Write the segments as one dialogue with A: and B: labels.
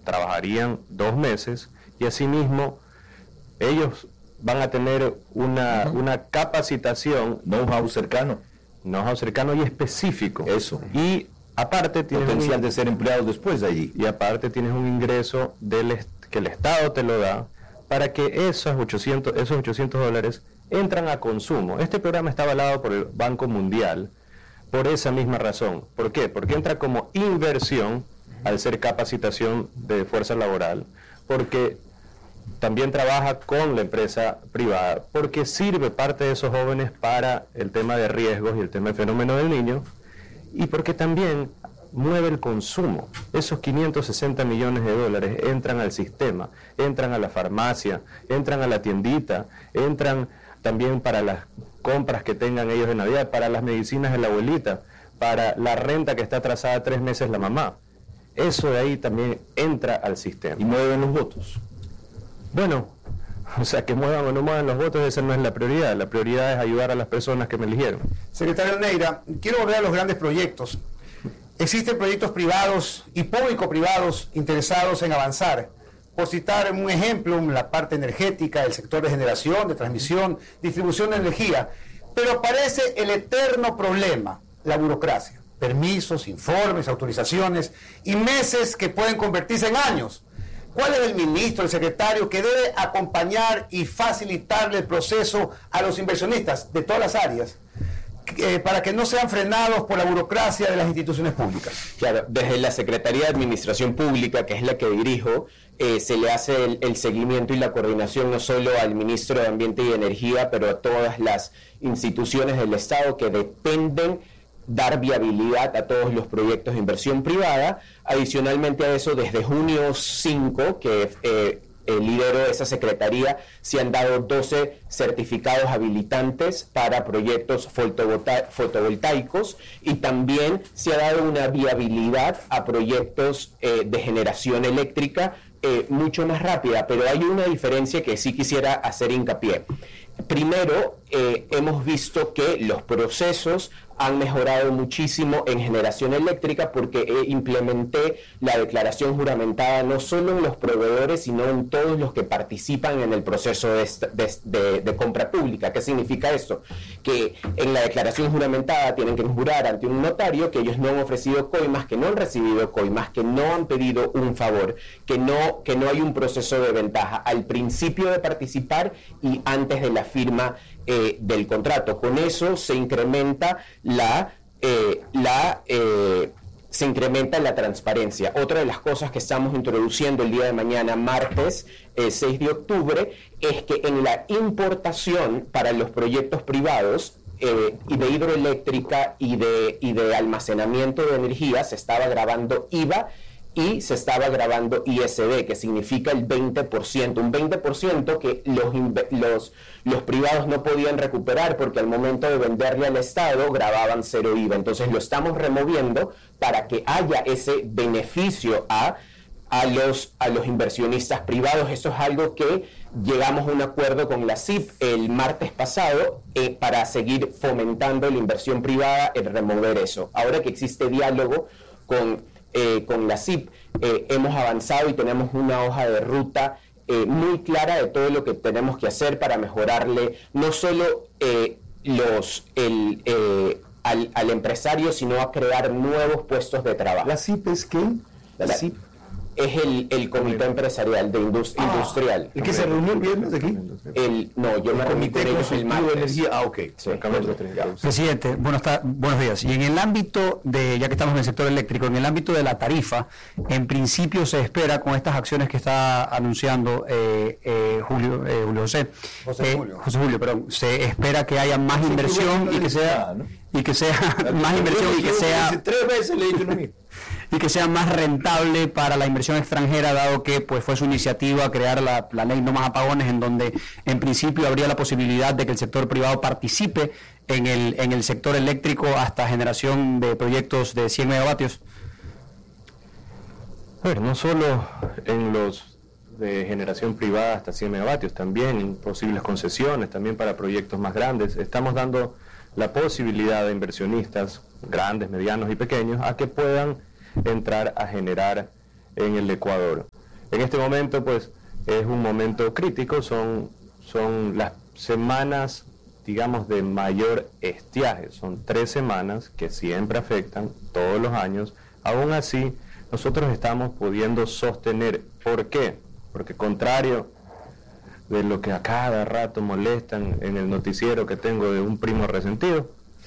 A: trabajarían 2 meses y asimismo ellos van a tener una capacitación,
B: know-how cercano
A: y específico.
B: Eso.
A: Y aparte tienes
B: potencial de ser empleado después de allí.
A: Y aparte tienes un ingreso que el Estado te lo da para que esos $800 entran a consumo. Este programa está avalado por el Banco Mundial por esa misma razón. ¿Por qué? Porque entra como inversión al ser capacitación de fuerza laboral, porque también trabaja con la empresa privada, porque sirve parte de esos jóvenes para el tema de riesgos y el tema del fenómeno del niño, y porque también mueve el consumo. Esos 560 millones de dólares entran al sistema, entran a la farmacia, entran a la tiendita, entran también para las compras que tengan ellos de Navidad, para las medicinas de la abuelita, para la renta que está atrasada 3 meses la mamá. Eso de ahí también entra al sistema.
B: ¿Y mueven los votos?
A: Bueno, o sea, que muevan o no muevan los votos, esa no es la prioridad. La prioridad es ayudar a las personas que me eligieron.
C: Secretario Neira, quiero volver a los grandes proyectos. Existen proyectos privados y público-privados interesados en avanzar. Por citar un ejemplo, la parte energética, el sector de generación, de transmisión, distribución de energía. Pero aparece el eterno problema, la burocracia. Permisos, informes, autorizaciones y meses que pueden convertirse en años. ¿Cuál es el ministro, el secretario que debe acompañar y facilitarle el proceso a los inversionistas de todas las áreas para que no sean frenados por la burocracia de las instituciones públicas?
D: Claro, desde la Secretaría de Administración Pública, que es la que dirijo, se le hace el seguimiento y la coordinación no solo al ministro de Ambiente y Energía, pero a todas las instituciones del Estado que dependen dar viabilidad a todos los proyectos de inversión privada. Adicionalmente a eso, desde junio 5, que lidero esa secretaría, se han dado 12 certificados habilitantes para proyectos fotovoltaicos y también se ha dado una viabilidad a proyectos de generación eléctrica mucho más rápida, pero hay una diferencia que sí quisiera hacer hincapié. Primero, hemos visto que los procesos han mejorado muchísimo en generación eléctrica porque implementé la declaración juramentada no solo en los proveedores, sino en todos los que participan en el proceso de compra pública. ¿Qué significa esto? Que en la declaración juramentada tienen que jurar ante un notario que ellos no han ofrecido coimas, que no han recibido coimas, que no han pedido un favor, que no hay un proceso de ventaja al principio de participar y antes de la firma del contrato. Con eso se incrementa la transparencia. Otra de las cosas que estamos introduciendo el día de mañana, martes 6 de octubre, es que en la importación para los proyectos privados y de hidroeléctrica y de almacenamiento de energía se estaba grabando IVA y se estaba grabando ISD, que significa el 20%, un 20% que los privados no podían recuperar porque al momento de venderle al Estado grababan 0 IVA. Entonces lo estamos removiendo para que haya ese beneficio a los inversionistas privados. Eso es algo que llegamos a un acuerdo con la CIP el martes pasado para seguir fomentando la inversión privada, en remover eso. Ahora que existe diálogo con la CIP, hemos avanzado y tenemos una hoja de ruta muy clara de todo lo que tenemos que hacer para mejorarle no solo al empresario, sino a crear nuevos puestos de trabajo.
B: ¿La CIP es qué?
D: La CIP es el Comité Empresarial de Industrial.
B: ¿El que se reunió el viernes aquí?
D: Yo me reuní con ellos el martes.
B: Energía. Ok.
D: Sí.
E: Presidente, buenos días. Y en el ámbito de, ya que estamos en el sector eléctrico, en el ámbito de la tarifa, en principio se espera con estas acciones que está anunciando José Julio, perdón, se espera que haya más inversión y que sea más inversión y que sea
B: 3 veces le he dicho lo mismo.
E: Y que sea más rentable para la inversión extranjera, dado que pues fue su iniciativa crear la ley No Más Apagones, en donde en principio habría la posibilidad de que el sector privado participe en el sector eléctrico hasta generación de proyectos de 100 megavatios.
A: A ver, no solo en los de generación privada hasta 100 megavatios, también posibles concesiones, también para proyectos más grandes. Estamos dando la posibilidad de inversionistas grandes, medianos y pequeños a que puedan entrar a generar en el Ecuador. En este momento, pues, es un momento crítico, son las semanas, digamos, de mayor estiaje, son 3 semanas que siempre afectan todos los años. Aún así, nosotros estamos pudiendo sostener. ¿Por qué? Porque contrario de lo que a cada rato molestan en el noticiero que tengo de un primo resentido,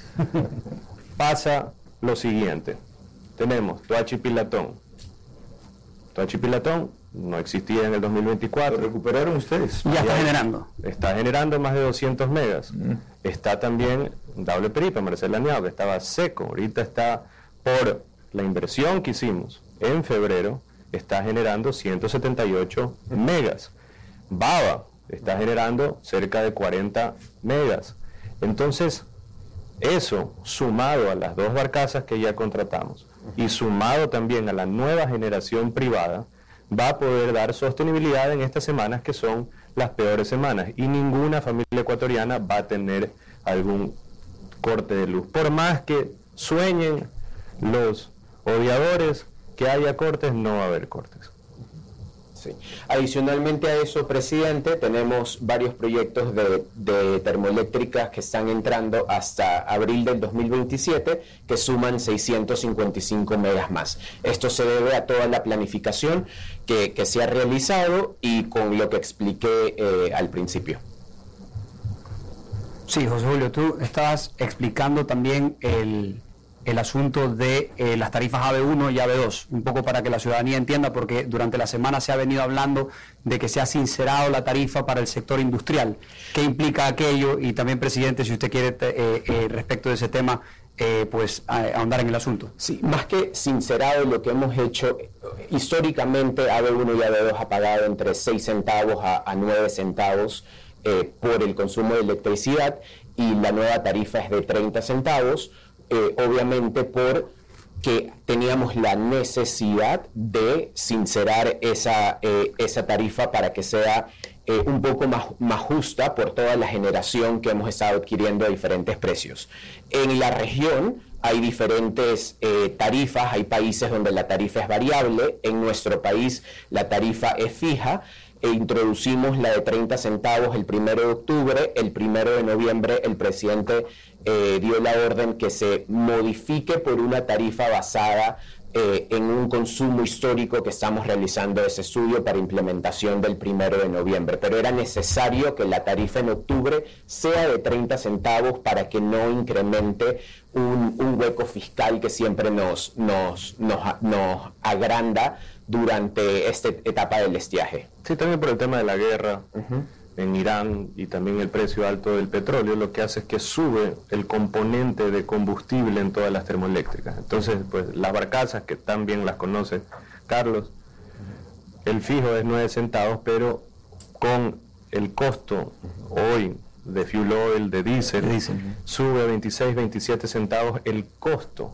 A: pasa lo siguiente. Tenemos Toachi-Pilatón. Toachi-Pilatón no existía en el 2024.
B: Lo recuperaron ustedes.
E: Ya está generando.
A: Está generando más de 200 megas. Está también Daule Peripa, Marcela Niao, que estaba seco. Ahorita está, por la inversión que hicimos en febrero, está generando 178 megas. Baba está generando cerca de 40 megas. Entonces, eso sumado a las 2 barcazas que ya contratamos y sumado también a la nueva generación privada, va a poder dar sostenibilidad en estas semanas que son las peores semanas, y ninguna familia ecuatoriana va a tener algún corte de luz. Por más que sueñen los odiadores que haya cortes, no va a haber cortes.
D: Sí. Adicionalmente a eso, presidente, tenemos varios proyectos de termoeléctricas que están entrando hasta abril del 2027, que suman 655 megas más. Esto se debe a toda la planificación que se ha realizado y con lo que expliqué al principio.
E: Sí, José Julio, tú estabas explicando también el asunto de las tarifas AB1 y AB2, un poco para que la ciudadanía entienda, porque durante la semana se ha venido hablando de que se ha sincerado la tarifa para el sector industrial. ¿Qué implica aquello? Y también, presidente, si usted quiere, respecto de ese tema, ahondar en el asunto.
D: Sí, más que sincerado, lo que hemos hecho, históricamente AB1 y AB2 ha pagado entre 6 centavos a 9 centavos por el consumo de electricidad, y la nueva tarifa es de 30 centavos, obviamente porque teníamos la necesidad de sincerar esa tarifa para que sea un poco más justa por toda la generación que hemos estado adquiriendo a diferentes precios. En la región hay diferentes tarifas, hay países donde la tarifa es variable. En nuestro país la tarifa es fija. Introducimos la de 30 centavos el 1 de octubre, el 1 de noviembre el presidente dio la orden que se modifique por una tarifa basada en un consumo histórico que estamos realizando ese estudio para implementación del 1 de noviembre, pero era necesario que la tarifa en octubre sea de 30 centavos para que no incremente un hueco fiscal que siempre nos agranda durante esta etapa del estiaje.
A: Sí, también por el tema de la guerra en Irán y también el precio alto del petróleo, lo que hace es que sube el componente de combustible en todas las termoeléctricas. Entonces, pues las barcazas, que también las conoce Carlos, el fijo es 9 centavos, pero con el costo hoy de fuel oil, de diésel, sube a 26, 27 centavos el costo.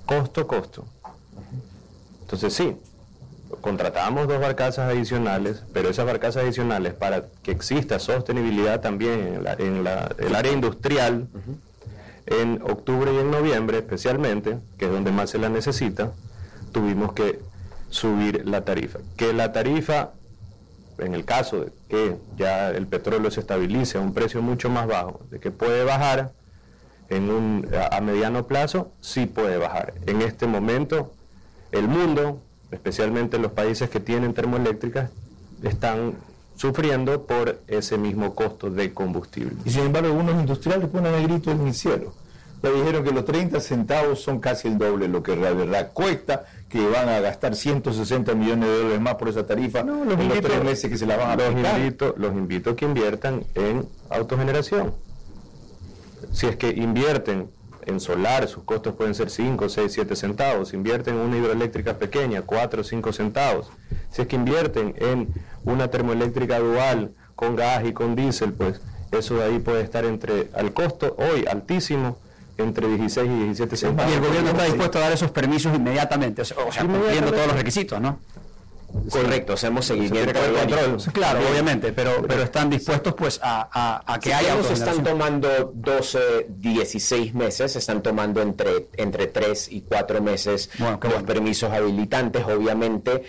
A: Entonces sí, contratamos 2 barcazas adicionales, pero esas barcazas adicionales, para que exista sostenibilidad también en el área industrial, en octubre y en noviembre especialmente, que es donde más se la necesita, tuvimos que subir la tarifa. Que la tarifa, en el caso de que ya el petróleo se estabilice a un precio mucho más bajo, de que puede bajar a mediano plazo, sí puede bajar. En este momento, el mundo, especialmente los países que tienen termoeléctricas, están sufriendo por ese mismo costo de combustible.
B: Y sin embargo, algunos industriales ponen el grito en el cielo. Ya dijeron que los 30 centavos son casi el doble de lo que de verdad cuesta, que van a gastar 160 millones de dólares más por esa tarifa en los 3 meses que se la van a aplicar.
A: Los invito a que inviertan en autogeneración. Si es que invierten en solar, sus costos pueden ser 5, 6, 7 centavos. Invierten en una hidroeléctrica pequeña, 4 o 5 centavos. Si es que invierten en una termoeléctrica dual con gas y con diésel, pues eso de ahí puede estar al costo hoy altísimo, entre 16 y 17 centavos.
E: Y el gobierno está dispuesto a dar esos permisos inmediatamente, o sea cumpliendo todos los requisitos, ¿no?
D: Correcto, hacemos seguimiento.
E: Control. Claro, obviamente, pero están dispuestos pues a que haya
D: autogeneración. Están tomando 12, 16 meses, están tomando entre 3 y 4 meses los permisos habilitantes. Obviamente,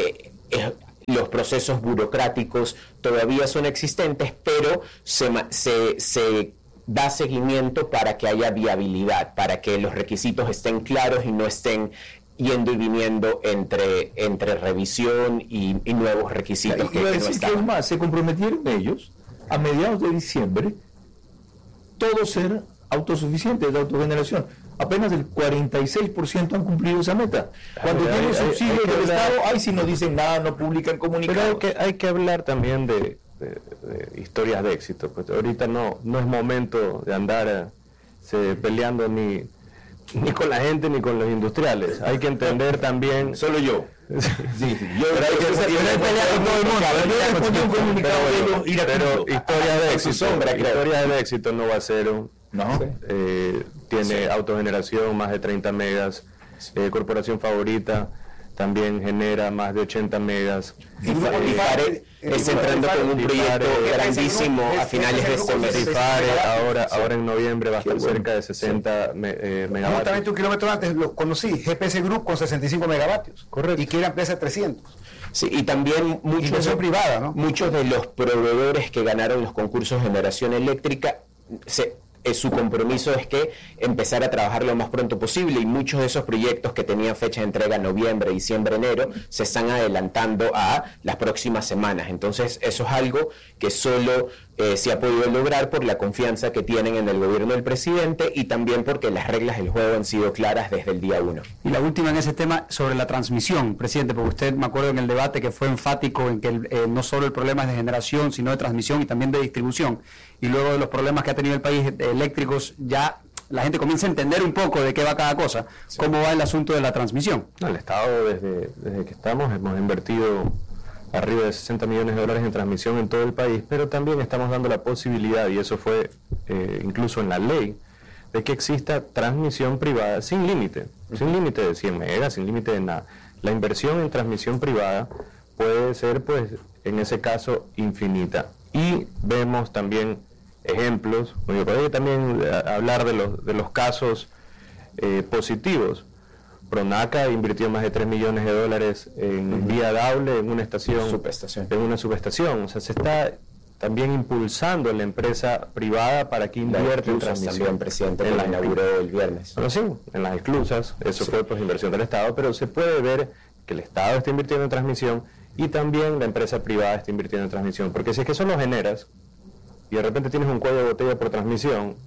D: los procesos burocráticos todavía son existentes, pero se da seguimiento para que haya viabilidad, para que los requisitos estén claros y no estén yendo y viniendo entre revisión y nuevos requisitos que no estaban.
B: Es más, se comprometieron ellos a mediados de diciembre todos ser autosuficientes de autogeneración. Apenas el 46% han cumplido esa meta. Cuando tienen subsidios del Estado, ahí si no dicen nada, no publican comunicados.
A: Pero hay que hablar también de historias de éxito. Pues ahorita no es momento de andar peleando ni con la gente ni con los industriales. Hay que entender también.
B: Solo yo.
A: Sí, yo pelear con todo el mundo. Pero historia de éxito no va a ser tiene autogeneración más de 30 megas. Corporación Favorita también genera más de 80 megas.
D: Difare está entrando con un proyecto grandísimo a finales de este mes.
A: Difare ahora en noviembre va a estar cerca de 60 megavatios.
C: Justamente un kilómetro antes lo conocí, GPS Group con 65 megavatios.
A: Correcto.
C: Y quiere ampliarse a 300.
D: Sí, y también muchos de los proveedores que ganaron los concursos de generación eléctrica su compromiso es que empezar a trabajar lo más pronto posible, y muchos de esos proyectos que tenían fecha de entrega noviembre, diciembre, enero, se están adelantando a las próximas semanas. Entonces eso es algo que solo se ha podido lograr por la confianza que tienen en el gobierno del presidente, y también porque las reglas del juego han sido claras desde el día 1.
E: Y la última en ese tema, sobre la transmisión, presidente, porque usted, me acuerdo en el debate que fue enfático en que no solo el problema es de generación, sino de transmisión y también de distribución, y luego de los problemas que ha tenido el país eléctricos, ya la gente comienza a entender un poco de qué va cada cosa. Sí. ¿Cómo va el asunto de la transmisión?
A: El Estado, desde que estamos, hemos invertido arriba de 60 millones de dólares en transmisión en todo el país, pero también estamos dando la posibilidad, y eso fue incluso en la ley, de que exista transmisión privada sin límite de 100 megas, sin límite de nada. La inversión en transmisión privada puede ser, pues, en ese caso, infinita. Y vemos también ejemplos, podría también hablar de los casos positivos. Pronaca invirtió más de 3 millones de dólares en vía Daule, en una subestación. O sea, se está también impulsando la empresa privada para que invierta en transmisión.
D: También, presidente, la inauguró el viernes.
A: Bueno, sí, en las esclusas, eso fue pues inversión del Estado, pero se puede ver que el Estado está invirtiendo en transmisión y también la empresa privada está invirtiendo en transmisión, porque si es que eso lo generas y de repente tienes un cuello de botella por transmisión,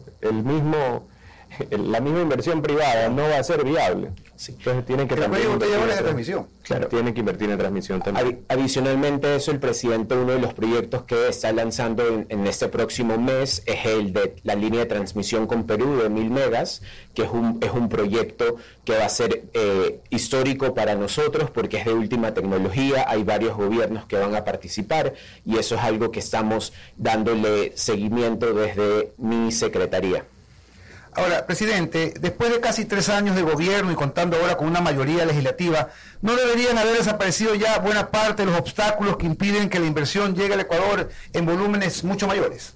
A: la misma inversión privada no va a ser viable.
C: Sí.
A: Entonces tienen que también tienen que invertir en transmisión también.
D: Adicionalmente a eso, el presidente, uno de los proyectos que está lanzando en este próximo mes es el de la línea de transmisión con Perú de 1000 megas, que es un proyecto que va a ser histórico para nosotros porque es de última tecnología. Hay varios gobiernos que van a participar y eso es algo que estamos dándole seguimiento desde mi secretaría.
C: Ahora, presidente, después de casi 3 años de gobierno y contando ahora con una mayoría legislativa, ¿no deberían haber desaparecido ya buena parte de los obstáculos que impiden que la inversión llegue al Ecuador en volúmenes mucho mayores?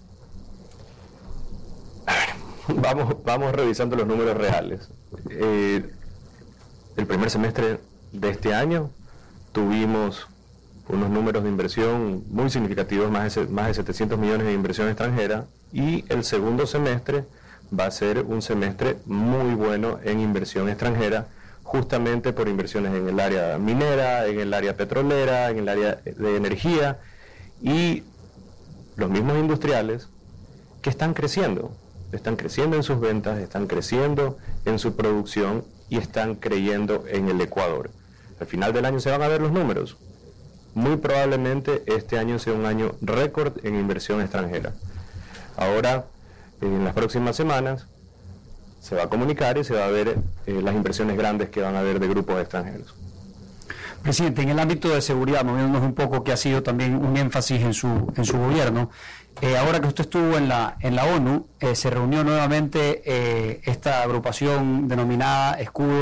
A: Vamos revisando los números reales. El primer semestre de este año tuvimos unos números de inversión muy significativos, más de 700 millones de inversión extranjera, y el segundo semestre va a ser un semestre muy bueno en inversión extranjera, justamente por inversiones en el área minera, en el área petrolera, en el área de energía, y los mismos industriales que están creciendo en sus ventas, están creciendo en su producción y están creyendo en el Ecuador. Al final del año se van a ver los números. Muy probablemente este año sea un año récord en inversión extranjera. Ahora, en las próximas semanas se va a comunicar y se va a ver las inversiones grandes que van a haber de grupos extranjeros.
E: Presidente, en el ámbito de seguridad, moviéndonos un poco, que ha sido también un énfasis en su gobierno, ahora que usted estuvo en la ONU, se reunió nuevamente esta agrupación denominada Escudo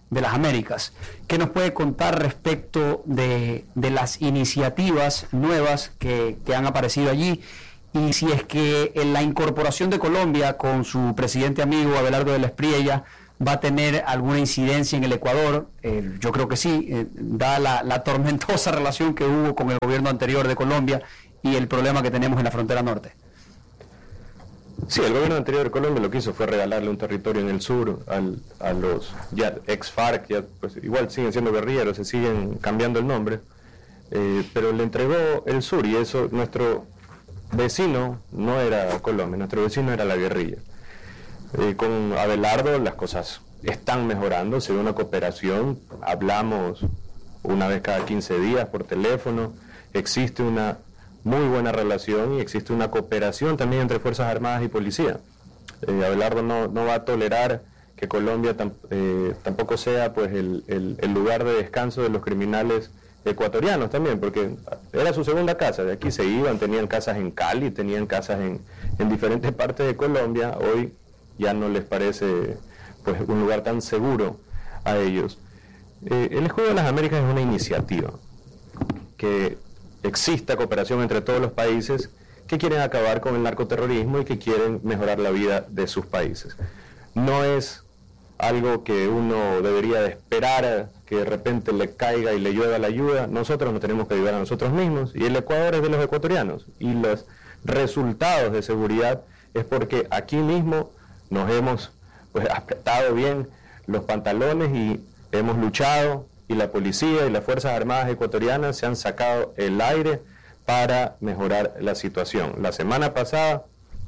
E: de las Américas. ¿Qué nos puede contar respecto de las iniciativas nuevas que han aparecido allí? Y si es que en la incorporación de Colombia con su presidente amigo Abelardo de la Espriella va a tener alguna incidencia en el Ecuador. Yo creo que sí, da la tormentosa relación que hubo con el gobierno anterior de Colombia y el problema que tenemos en la frontera norte.
A: Sí, el gobierno anterior de Colombia lo que hizo fue regalarle un territorio en el sur a los ya ex-FARC, ya, pues, igual siguen siendo guerrilleros, se siguen cambiando el nombre, pero le entregó el sur, y eso, nuestro vecino no era Colombia, nuestro vecino era la guerrilla. Con Abelardo las cosas están mejorando, se ve una cooperación, hablamos una vez cada 15 días por teléfono, existe una muy buena relación y existe una cooperación también entre Fuerzas Armadas y Policía. Abelardo no va a tolerar que Colombia tampoco sea pues el lugar de descanso de los criminales ecuatorianos también, porque era su segunda casa, de aquí se iban, tenían casas en Cali, tenían casas en diferentes partes de Colombia, hoy ya no les parece pues un lugar tan seguro a ellos. El Escudo de las Américas es una iniciativa que exista cooperación entre todos los países que quieren acabar con el narcoterrorismo y que quieren mejorar la vida de sus países. No es algo que uno debería de esperar que de repente le caiga y le llueva la ayuda. Nosotros nos tenemos que ayudar a nosotros mismos, y el Ecuador es de los ecuatorianos, y los resultados de seguridad es porque aquí mismo nos hemos pues apretado bien los pantalones y hemos luchado, y la policía y las Fuerzas Armadas ecuatorianas se han sacado el aire para mejorar la situación. La semana pasada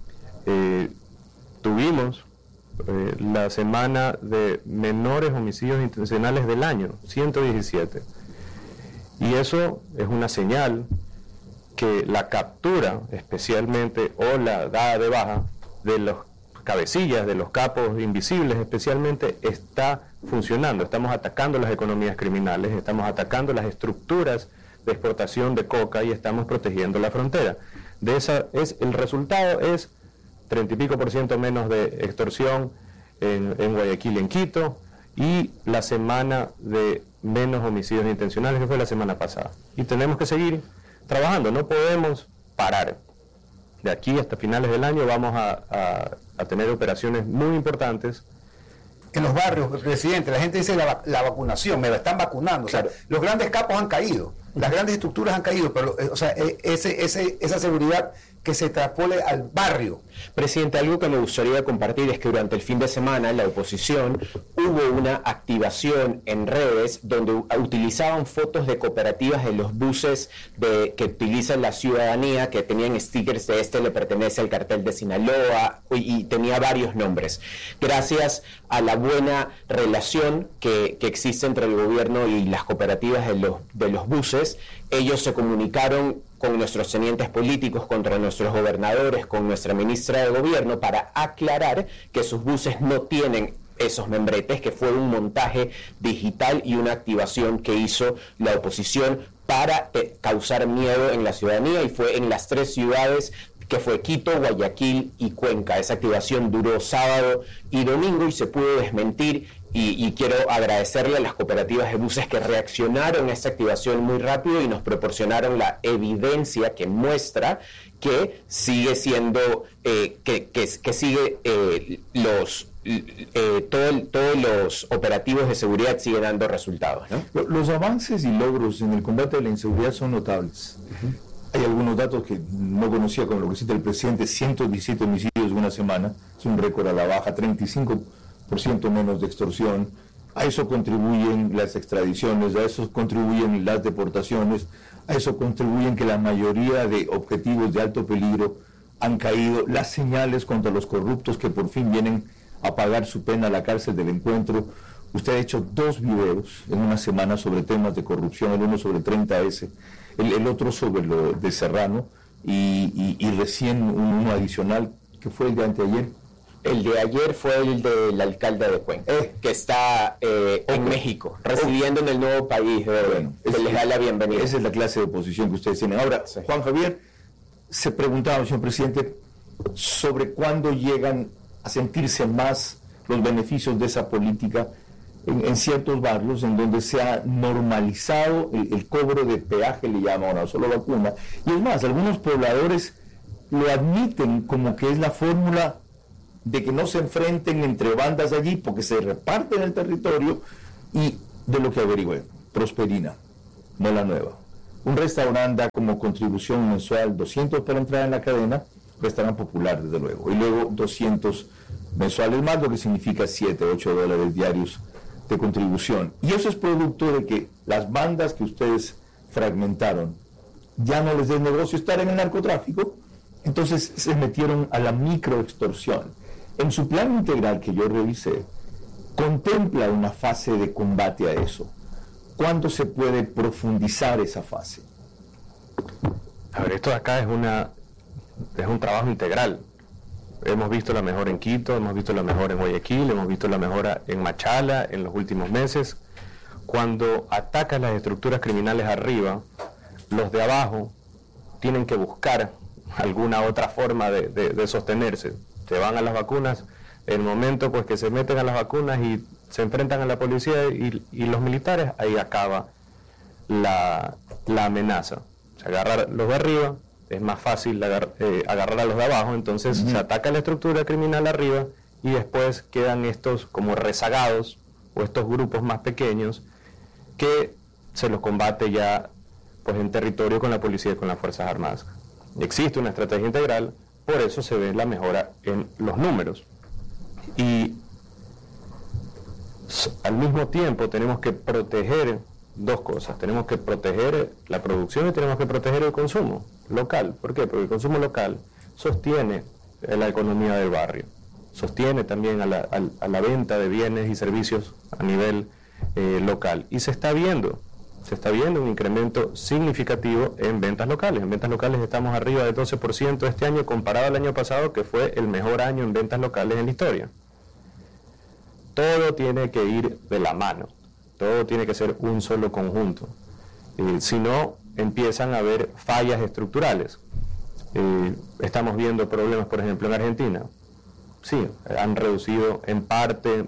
A: tuvimos la semana de menores homicidios intencionales del año, 117. Y eso es una señal que la captura, especialmente, o la dada de baja de los cabecillas, de los capos invisibles especialmente, está funcionando. Estamos atacando las economías criminales, estamos atacando las estructuras de exportación de coca y estamos protegiendo la frontera. El resultado es 30 y pico % menos de extorsión en Guayaquil y en Quito, y la semana de menos homicidios intencionales, que fue la semana pasada. Y tenemos que seguir trabajando, no podemos parar. De aquí hasta finales del año vamos a tener operaciones muy importantes.
C: En los barrios, presidente, la gente dice la vacunación, me la están vacunando. Claro. O sea, los grandes capos han caído, las grandes estructuras han caído, pero esa seguridad que se traspole al barrio.
D: Presidente, algo que me gustaría compartir es que durante el fin de semana la oposición hubo una activación en redes donde utilizaban fotos de cooperativas de los buses que utiliza la ciudadanía, que tenían stickers de le pertenece al cartel de Sinaloa, y tenía varios nombres. Gracias a la buena relación que existe entre el gobierno y las cooperativas de los buses, ellos se comunicaron con nuestros tenientes políticos, contra nuestros gobernadores, con nuestra ministra de Gobierno, para aclarar que sus buses no tienen esos membretes, que fue un montaje digital y una activación que hizo la oposición para causar miedo en la ciudadanía, y fue en las 3 ciudades que fue Quito, Guayaquil y Cuenca. Esa activación duró sábado y domingo y se pudo desmentir, y quiero agradecerle a las cooperativas de buses que reaccionaron a esta activación muy rápido y nos proporcionaron la evidencia que muestra que sigue siendo, que sigue todos los operativos de seguridad siguen dando resultados, ¿no?
B: Los avances y logros en el combate a la inseguridad son notables. Hay algunos datos que no conocía, como lo que cita el presidente: 117 homicidios en una semana, es un récord a la baja, 35% menos de extorsión. A eso contribuyen las extradiciones, a eso contribuyen las deportaciones, a eso contribuyen que la mayoría de objetivos de alto peligro han caído, las señales contra los corruptos que por fin vienen a pagar su pena a la cárcel del encuentro. Usted ha hecho 2 videos en una semana sobre temas de corrupción, el uno sobre 30S, el otro sobre lo de Serrano, y recién uno adicional, que fue el de anteayer.
D: El de ayer fue el del alcalde de Cuenca, que está en México, residiendo en el nuevo país, que les da la bienvenida.
B: Esa es la clase de oposición que ustedes tienen. Ahora, sí. Juan Javier, se preguntaba, señor presidente, sobre cuándo llegan a sentirse más los beneficios de esa política en ciertos barrios en donde se ha normalizado el cobro de peaje, le llaman a una sola vacuna. Y es más, algunos pobladores lo admiten como que es la fórmula de que no se enfrenten entre bandas allí porque se reparten el territorio. Y de lo que averigüé, Prosperina, no la nueva. Un restaurante da como contribución mensual 200 para entrar en la cadena, restaurante popular desde luego, y luego 200 mensuales más, lo que significa $7-8 diarios de contribución. Y eso es producto de que las bandas que ustedes fragmentaron ya no les des negocio estar en el narcotráfico, entonces se metieron a la microextorsión. En su plan integral que yo revisé, contempla una fase de combate a eso. ¿Cuándo se puede profundizar esa fase?
A: A ver, esto de acá es un trabajo integral. Hemos visto la mejora en Quito, hemos visto la mejora en Guayaquil, hemos visto la mejora en Machala en los últimos meses. Cuando atacas las estructuras criminales arriba, los de abajo tienen que buscar alguna otra forma de sostenerse. Se van a las vacunas, el momento pues que se meten a las vacunas y se enfrentan a la policía y los militares, ahí acaba la amenaza. Se agarrar los de arriba, es más fácil agarrar a los de abajo, entonces se ataca la estructura criminal arriba y después quedan estos como rezagados o estos grupos más pequeños que se los combate ya pues en territorio con la policía y con las Fuerzas Armadas. Existe una estrategia integral, por eso se ve la mejora en los números. Y al mismo tiempo tenemos que proteger dos cosas. Tenemos que proteger la producción y tenemos que proteger el consumo local. ¿Por qué? Porque el consumo local sostiene la economía del barrio, sostiene también a la venta de bienes y servicios a nivel local. Y se está viendo un incremento significativo en ventas locales. En ventas locales estamos arriba del 12% este año comparado al año pasado, que fue el mejor año en ventas locales en la historia. Todo tiene que ir de la mano, todo tiene que ser un solo conjunto. Si no, empiezan a haber fallas estructurales. Estamos viendo problemas, por ejemplo, en Argentina. Sí, han reducido en parte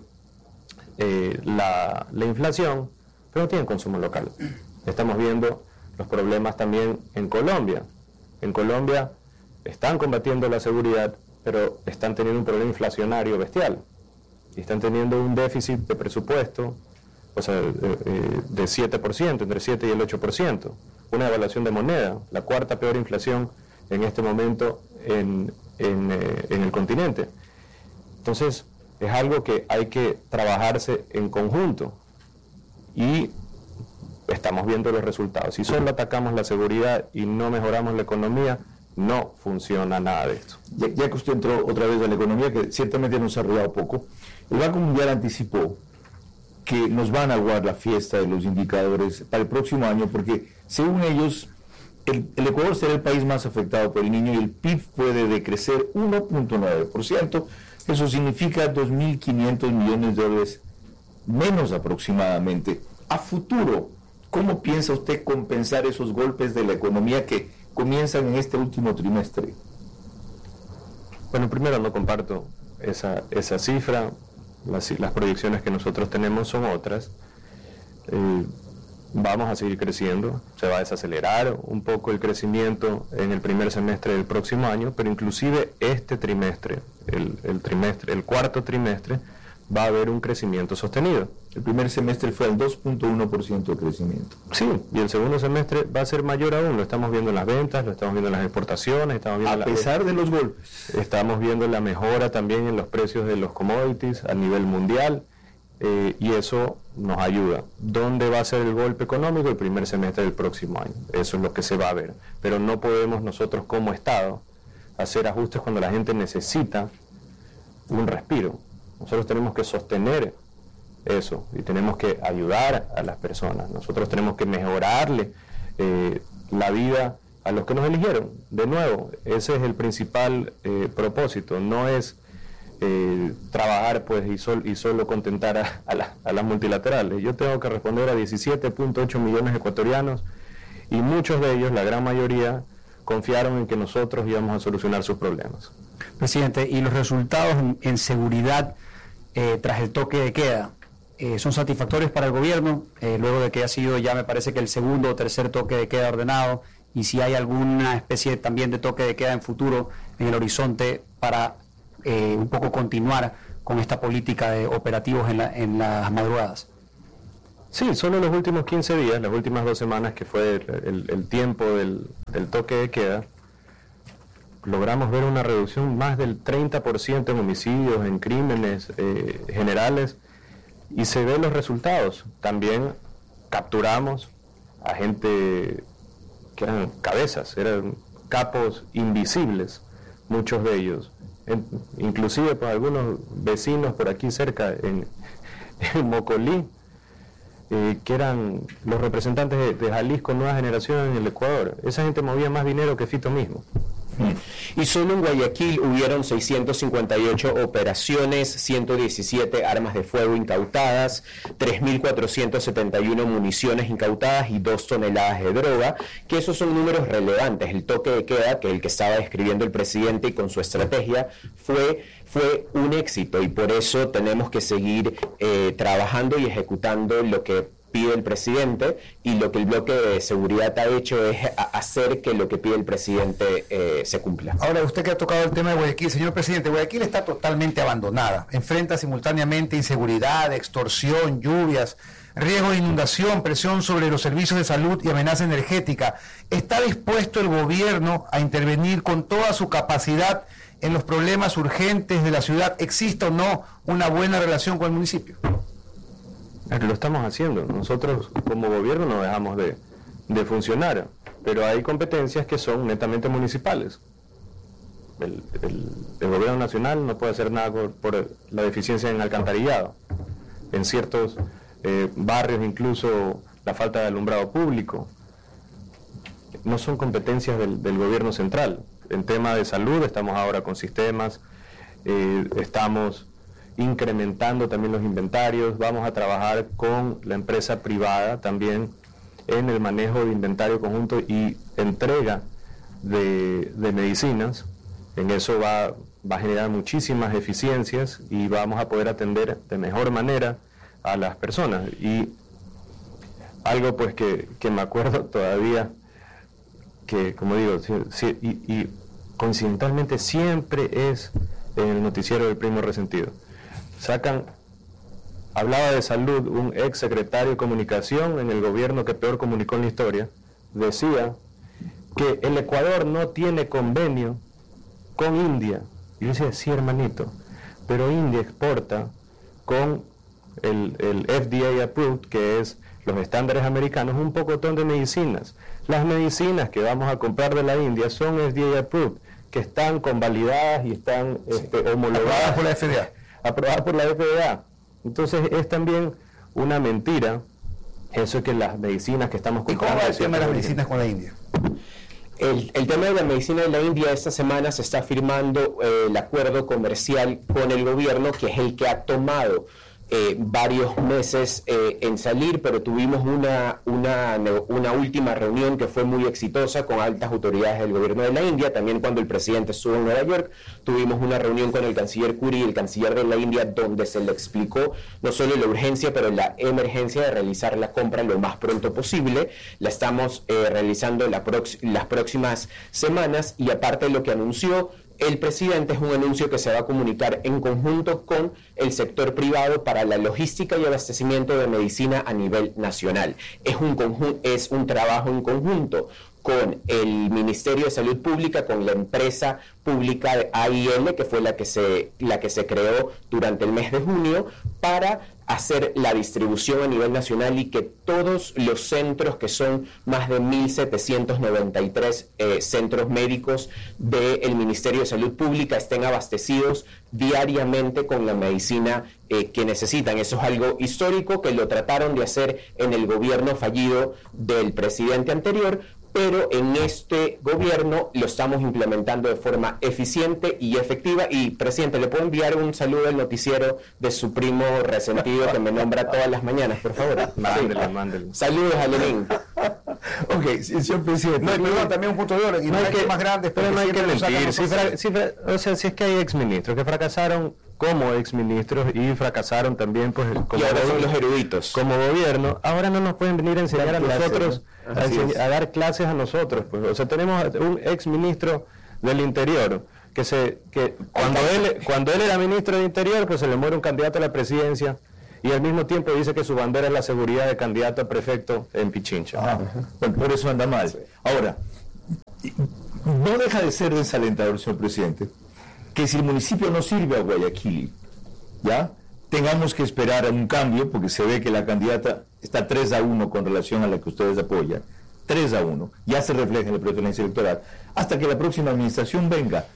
A: la inflación, pero no tienen consumo local. Estamos viendo los problemas también en Colombia. En Colombia están combatiendo la seguridad, pero están teniendo un problema inflacionario bestial. Y están teniendo un déficit de presupuesto, o sea, de 7%, entre 7 y el 8%. Una devaluación de moneda, la cuarta peor inflación en este momento en el continente. Entonces, es algo que hay que trabajarse en conjunto. Y estamos viendo los resultados. Si solo atacamos la seguridad y no mejoramos la economía, no funciona nada de esto.
B: Ya que usted entró otra vez a la economía, que ciertamente nos ha arreglado poco, el Banco Mundial anticipó que nos van a aguar la fiesta de los indicadores para el próximo año, porque según ellos, el Ecuador será el país más afectado por el Niño y el PIB puede decrecer 1.9%. Eso significa 2.500 millones de dólares menos aproximadamente. A futuro, ¿cómo piensa usted compensar esos golpes de la economía que comienzan en este último trimestre?
A: Bueno, primero no comparto esa cifra. Las proyecciones que nosotros tenemos son otras. Vamos a seguir creciendo, se va a desacelerar un poco el crecimiento en el primer semestre del próximo año, pero inclusive este trimestre, el cuarto trimestre, va a haber un crecimiento sostenido.
B: El primer semestre fue al 2.1% de crecimiento.
A: Sí, y el segundo semestre va a ser mayor aún. Lo estamos viendo en las ventas, lo estamos viendo en las exportaciones, estamos viendo
B: a pesar de los golpes.
A: Estamos viendo la mejora también en los precios de los commodities a nivel mundial, y eso nos ayuda. ¿Dónde va a ser el golpe económico? El primer semestre del próximo año. Eso es lo que se va a ver. Pero no podemos nosotros como Estado hacer ajustes cuando la gente necesita un respiro. Nosotros tenemos que sostener eso y tenemos que ayudar a las personas. Nosotros tenemos que mejorarle la vida a los que nos eligieron. De nuevo, ese es el principal propósito. No es trabajar pues y solo contentar a las multilaterales. Yo tengo que responder a 17.8 millones de ecuatorianos y muchos de ellos, la gran mayoría, confiaron en que nosotros íbamos a solucionar sus problemas.
E: Presidente, ¿y los resultados en seguridad tras el toque de queda? son satisfactorios para el gobierno, luego de que ha sido ya me parece que el segundo o tercer toque de queda ordenado, y si hay alguna especie también de toque de queda en futuro en el horizonte para un poco continuar con esta política de operativos en las madrugadas.
A: Sí, solo los últimos 15 días, las últimas 2 semanas, que fue el tiempo del toque de queda, logramos ver una reducción más del 30% en homicidios, en crímenes generales, y se ven los resultados. También capturamos a gente que eran cabezas, eran capos invisibles, muchos de ellos. Inclusive pues, algunos vecinos por aquí cerca, en Mocolí, que eran los representantes de Jalisco Nueva Generación en el Ecuador. Esa gente movía más dinero que Fito mismo.
D: Y solo en Guayaquil hubieron 658 operaciones, 117 armas de fuego incautadas, 3.471 municiones incautadas y 2 toneladas de droga, que esos son números relevantes. El toque de queda, que el que estaba describiendo el presidente y con su estrategia, fue un éxito, y por eso tenemos que seguir trabajando y ejecutando lo que pide el presidente, y lo que el bloque de seguridad ha hecho es hacer que lo que pide el presidente se cumpla.
C: Ahora, usted que ha tocado el tema de Guayaquil, señor presidente, Guayaquil está totalmente abandonada, enfrenta simultáneamente inseguridad, extorsión, lluvias, riesgo de inundación, presión sobre los servicios de salud y amenaza energética. ¿Está dispuesto el gobierno a intervenir con toda su capacidad en los problemas urgentes de la ciudad? ¿Existe o no una buena relación con el municipio?
A: Lo estamos haciendo. Nosotros como gobierno no dejamos de funcionar, pero hay competencias que son netamente municipales. El gobierno nacional no puede hacer nada por la deficiencia en alcantarillado. En ciertos barrios incluso la falta de alumbrado público. No son competencias del gobierno central. En tema de salud estamos ahora con sistemas, estamos incrementando también los inventarios, vamos a trabajar con la empresa privada también en el manejo de inventario conjunto y entrega de medicinas. En eso va a generar muchísimas eficiencias y vamos a poder atender de mejor manera a las personas. Y algo pues que me acuerdo todavía, que como digo, y coincidentalmente siempre es en el noticiero del Primo Resentido. Hablaba de salud, un ex secretario de comunicación en el gobierno que peor comunicó en la historia, decía que el Ecuador no tiene convenio con India. Y yo decía, sí, hermanito, pero India exporta con el FDA approved, que es los estándares americanos, un pocotón de medicinas. Las medicinas que vamos a comprar de la India son FDA approved, que están convalidadas y están homologadas
C: por la FDA.
A: Aprobadas por la FDA. Entonces es también una mentira eso que las medicinas que estamos comprando.
C: ¿Y cómo va el tema de las medicinas con la India?
D: El tema de la medicina de la India, esta semana se está firmando el acuerdo comercial con el gobierno, que es el que ha tomado varios meses en salir, pero tuvimos una última reunión que fue muy exitosa con altas autoridades del gobierno de la India. También cuando el presidente estuvo en Nueva York, tuvimos una reunión con el canciller Curi y el canciller de la India, donde se le explicó no solo la urgencia, pero la emergencia de realizar la compra lo más pronto posible. La estamos realizando las próximas semanas, y aparte de lo que anunció el presidente, es un anuncio que se va a comunicar en conjunto con el sector privado para la logística y abastecimiento de medicina a nivel nacional. Es un trabajo en conjunto con el Ministerio de Salud Pública, con la empresa pública de AIL, que fue la que se creó durante el mes de junio, para hacer la distribución a nivel nacional y que todos los centros, que son más de 1.793 centros médicos del Ministerio de Salud Pública, estén abastecidos diariamente con la medicina que necesitan. Eso es algo histórico que lo trataron de hacer en el gobierno fallido del presidente anterior, pero en este gobierno lo estamos implementando de forma eficiente y efectiva. Y, presidente, ¿le puedo enviar un saludo al noticiero de su primo resentido que me nombra todas las mañanas, por favor?
A: Mándele.
D: Saludos a Lenín.
B: Ok, señor presidente.
C: No, también un punto de orden. Y no hay que más grandes,
A: pero no hay que mentir. Si es que hay exministros que fracasaron como exministros y fracasaron también, pues, como
D: y ahora son los eruditos.
A: Como gobierno, ahora no nos pueden venir a enseñar a nosotros, a dar clases a nosotros. Pues. O sea, tenemos un exministro del Interior que cuando él era ministro del Interior, pues se le muere un candidato a la presidencia y al mismo tiempo dice que su bandera es la seguridad de candidato a prefecto en Pichincha.
B: Bueno, por eso anda mal. Ahora, no deja de ser desalentador, señor presidente, que si el municipio no sirve a Guayaquil, ¿ya? Tengamos que esperar a un cambio, porque se ve que la candidata está 3-1 con relación a la que ustedes apoyan, 3-1, ya se refleja en la preferencia electoral, hasta que la próxima administración venga.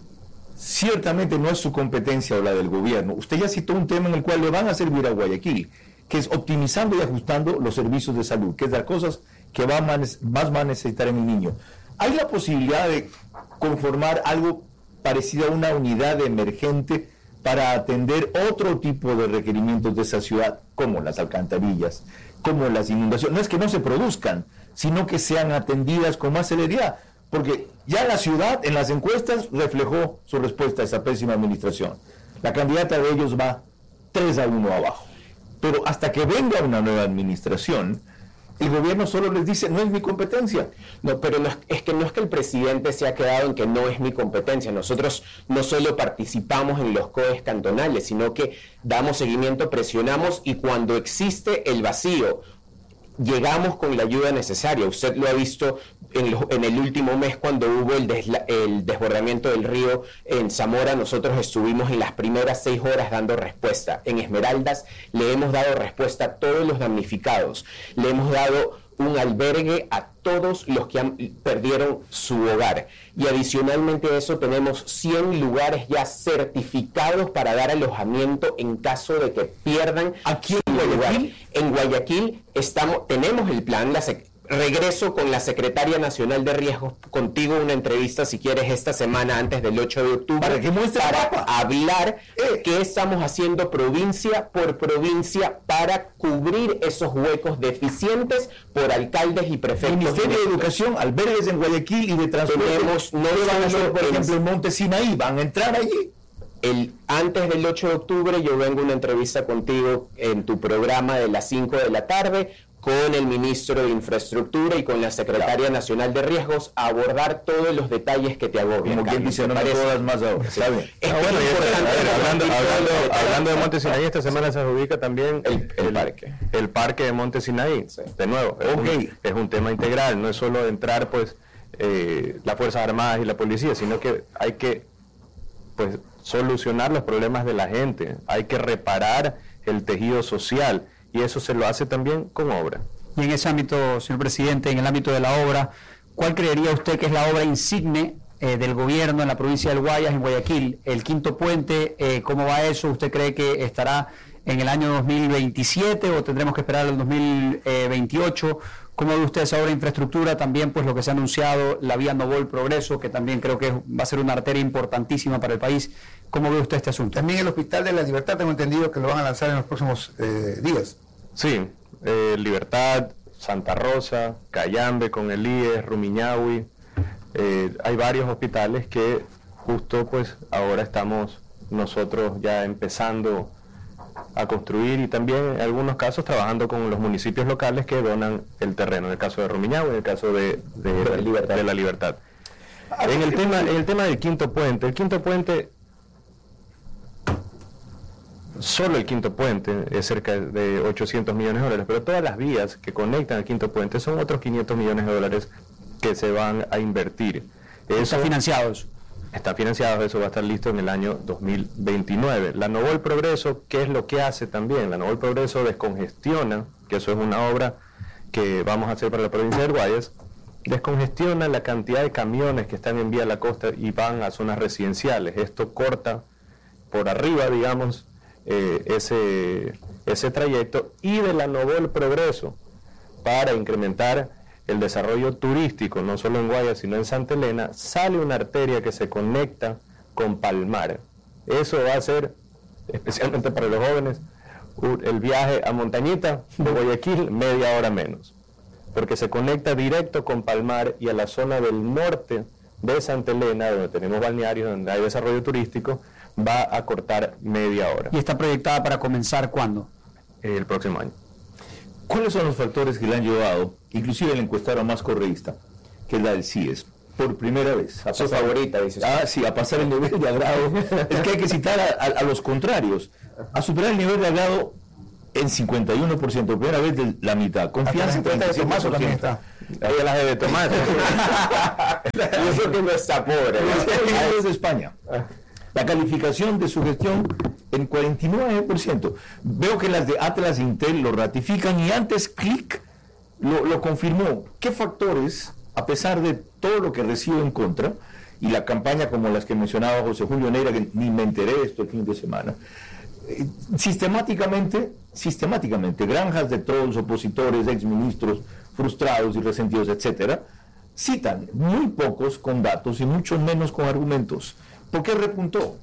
B: Ciertamente no es su competencia o la del gobierno. Usted ya citó un tema en el cual le van a servir a Guayaquil, que es optimizando y ajustando los servicios de salud, que es las cosas que más va a necesitar en el niño. ¿Hay la posibilidad de conformar algo parecido a una unidad emergente para atender otro tipo de requerimientos de esa ciudad, como las alcantarillas, como las inundaciones? No es que no se produzcan, sino que sean atendidas con más celeridad, porque ya la ciudad en las encuestas reflejó su respuesta a esa pésima administración. La candidata de ellos va 3-1 abajo. Pero hasta que venga una nueva administración, el gobierno solo les dice, no es mi competencia.
D: No, pero no es que el presidente se ha quedado en que no es mi competencia. Nosotros no solo participamos en los COEs cantonales, sino que damos seguimiento, presionamos y cuando existe el vacío, llegamos con la ayuda necesaria. Usted lo ha visto en el último mes cuando hubo el desbordamiento del río en Zamora. Nosotros estuvimos en las primeras 6 horas dando respuesta. En Esmeraldas le hemos dado respuesta a todos los damnificados. Le hemos dado un albergue a todos los que perdieron su hogar. Y adicionalmente a eso tenemos 100 lugares ya certificados para dar alojamiento en caso de que pierdan.
B: ¿Aquí en Guayaquil?
D: En Guayaquil tenemos el plan, regreso con la Secretaria Nacional de Riesgos, contigo una entrevista si quieres esta semana antes del 8 de octubre, para hablar qué estamos haciendo provincia por provincia para cubrir esos huecos deficientes por alcaldes y prefectos.
B: Ministerio de Educación, albergues en Guayaquil y de transporte.
D: No
B: van a hacer, por ejemplo, en Monte Sinaí, van a entrar allí.
D: Antes del 8 de octubre yo vengo a una entrevista contigo en tu programa de las 5 de la tarde con el ministro de Infraestructura y con la Secretaria Nacional de Riesgos a abordar todos los detalles que te agobian.
B: Como quien dice, no me jodas más ahora.
A: Está bien. Hablando de Monte Sinaí, esta semana se adjudica también el parque de Monte Sinaí. Sí. De nuevo, es un tema integral, no es solo entrar pues las Fuerzas Armadas y la policía, sino que hay que pues solucionar los problemas de la gente, hay que reparar el tejido social. Y eso se lo hace también con obra.
E: Y en ese ámbito, señor presidente, en el ámbito de la obra, ¿cuál creería usted que es la obra insigne del gobierno en la provincia del Guayas, en Guayaquil? El quinto puente, ¿cómo va eso? ¿Usted cree que estará en el año 2027 o tendremos que esperar al 2028? ¿Cómo ve usted esa obra de infraestructura? También pues lo que se ha anunciado, la vía Novol Progreso, que también creo que va a ser una arteria importantísima para el país. ¿Cómo ve usted este asunto?
C: También el Hospital de la Libertad, tengo entendido que lo van a lanzar en los próximos días.
A: Sí, Libertad, Santa Rosa, Cayambe con el IES, Rumiñahui. Hay varios hospitales que justo pues ahora estamos nosotros ya empezando a construir y también en algunos casos trabajando con los municipios locales que donan el terreno, en el caso de Rumiñahui, en el caso de la Libertad. En el tema del quinto puente, solo el quinto puente es cerca de 800 millones de dólares, pero todas las vías que conectan al quinto puente son otros 500 millones de dólares que se van a invertir.
E: ¿Están financiados?
A: Está financiado, eso va a estar listo en el año 2029. La Novol Progreso, ¿qué es lo que hace también? La Novol Progreso descongestiona, que eso es una obra que vamos a hacer para la provincia del Guayas, descongestiona la cantidad de camiones que están en vía a la costa y van a zonas residenciales. Esto corta por arriba, digamos, ese trayecto, y de la Novol Progreso para incrementar el desarrollo turístico, no solo en Guaya, sino en Santa Elena, sale una arteria que se conecta con Palmar. Eso va a ser, especialmente para los jóvenes, el viaje a Montañita de Guayaquil, media hora menos, porque se conecta directo con Palmar y a la zona del norte de Santa Elena, donde tenemos balnearios, donde hay desarrollo turístico, va a cortar media hora.
E: ¿Y está proyectada para comenzar cuándo?
A: El próximo año.
B: ¿Cuáles son los factores que le han llevado, inclusive la encuestadora más correísta, que es la del CIES, por primera vez?
D: Su favorita, dices.
B: Sí, a pasar el nivel de agrado. Es que hay que citar a los contrarios, a superar el nivel de agrado en 51%, primera vez de la mitad. Confianza en 35%.
C: También está.
A: Ahí las de tomate.
D: Y eso que no está pobre.
B: Es de España. La calificación de su gestión en 49%. Veo que las de Atlas Intel lo ratifican y antes Click lo confirmó. ¿Qué factores, a pesar de todo lo que recibe en contra, y la campaña como las que mencionaba José Julio Neira, que ni me enteré esto el fin de semana, sistemáticamente, granjas de trolls, opositores, exministros, frustrados y resentidos, etcétera, citan muy pocos con datos y muchos menos con argumentos? ¿Por qué repuntó?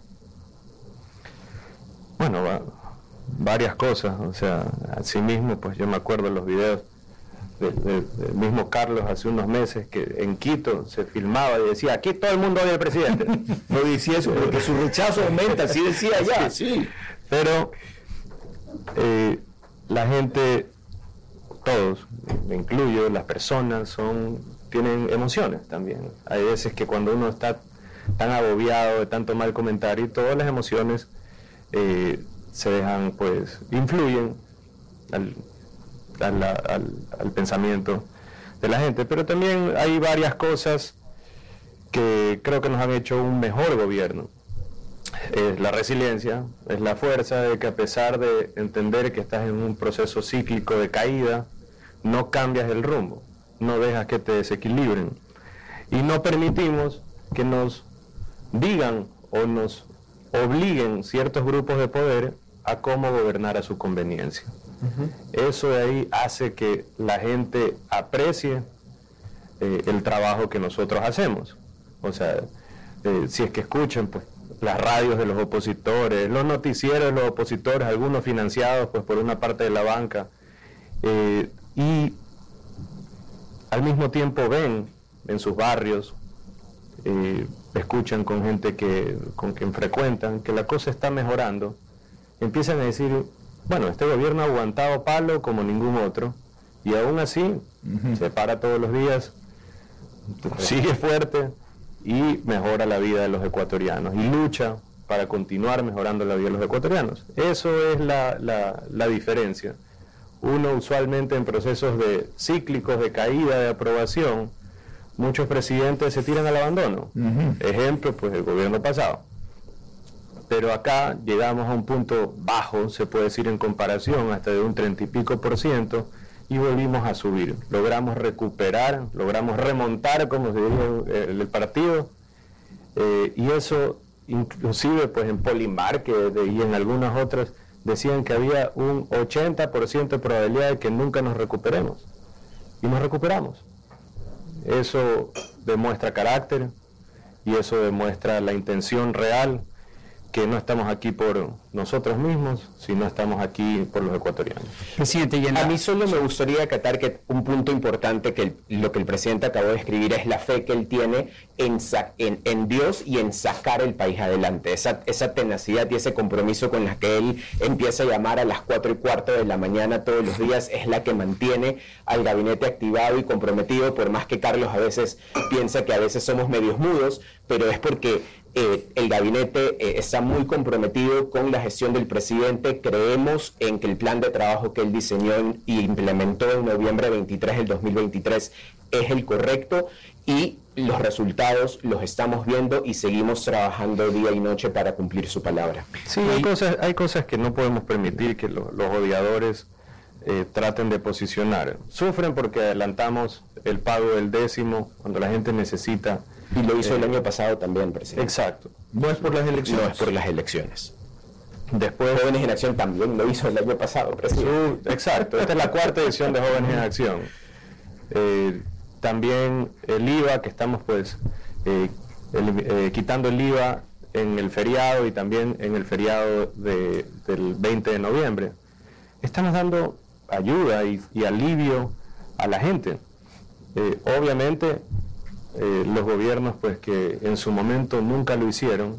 A: Bueno, varias cosas, o sea, así mismo, pues yo me acuerdo de los videos del mismo Carlos hace unos meses, que en Quito se filmaba y decía, aquí todo el mundo odia al presidente.
B: No decía eso, porque su rechazo aumenta, así decía ya. Sí.
A: Pero la gente, todos, me incluyo, las personas tienen emociones también. Hay veces que cuando uno está tan agobiado de tanto mal comentario, todas las emociones se dejan, pues, influyen al pensamiento de la gente. Pero también hay varias cosas que creo que nos han hecho un mejor gobierno. Es la resiliencia, es la fuerza de que, a pesar de entender que estás en un proceso cíclico de caída, no cambias el rumbo, no dejas que te desequilibren, y no permitimos que nos digan o nos obliguen ciertos grupos de poder a cómo gobernar a su conveniencia. Eso de ahí hace que la gente aprecie el trabajo que nosotros hacemos. O sea, si es que escuchan, pues, las radios de los opositores, los noticieros de los opositores, algunos financiados, pues, por una parte de la banca, y al mismo tiempo ven en sus barrios, escuchan con gente con quien frecuentan, que la cosa está mejorando, empiezan a decir, bueno, este gobierno ha aguantado palo como ningún otro, y aún así se para todos los días, sigue fuerte y mejora la vida de los ecuatorianos, y lucha para continuar mejorando la vida de los ecuatorianos. Eso es la diferencia. Uno, usualmente, en procesos cíclicos de caída, de aprobación, muchos presidentes se tiran al abandono. Ejemplo, pues, el gobierno pasado. Pero acá llegamos a un punto bajo, se puede decir, en comparación, hasta de un 30 y pico %, y volvimos a subir. Logramos recuperar, logramos remontar, como se dice, el partido, y eso, inclusive, pues, en Polymarket y en algunas otras, decían que había un 80% de probabilidad de que nunca nos recuperemos, y nos recuperamos. Eso demuestra carácter, y eso demuestra la intención real, que no estamos aquí por nosotros mismos, sino estamos aquí por los ecuatorianos.
E: Presidente,
D: a mí solo me gustaría acatar que un punto importante, que lo que el presidente acabó de escribir, es la fe que él tiene en Dios y en sacar el país adelante. Esa tenacidad y ese compromiso con la que él empieza a llamar a las 4:15 de la mañana todos los días, es la que mantiene al gabinete activado y comprometido, por más que Carlos a veces piensa que a veces somos medios mudos, pero es porque el gabinete está muy comprometido con la gestión del presidente. Creemos en que el plan de trabajo que él diseñó y implementó en noviembre 23 del 2023 es el correcto, y los resultados los estamos viendo y seguimos trabajando día y noche para cumplir su palabra.
A: Sí, hay cosas que no podemos permitir que los odiadores traten de posicionar. Sufren porque adelantamos el pago del 10º cuando la gente necesita.
D: Y lo hizo el año pasado también, presidente.
A: Exacto.
B: No es por las elecciones.
D: No es por las elecciones.
A: Después,
D: Jóvenes en Acción también lo hizo el año pasado, presidente.
A: Exacto. Esta es la 4ª edición de Jóvenes en Acción. también el IVA, que estamos pues quitando el IVA en el feriado y también en el feriado del 20 de noviembre. Estamos dando ayuda y alivio a la gente. Obviamente los gobiernos pues que en su momento nunca lo hicieron